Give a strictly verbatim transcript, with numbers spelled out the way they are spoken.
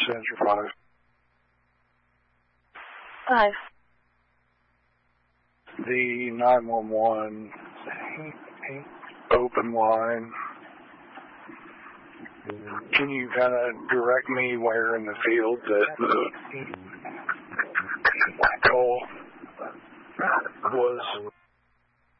Center five. Five. The nine one one open line. Can you kind of direct me where in the field that the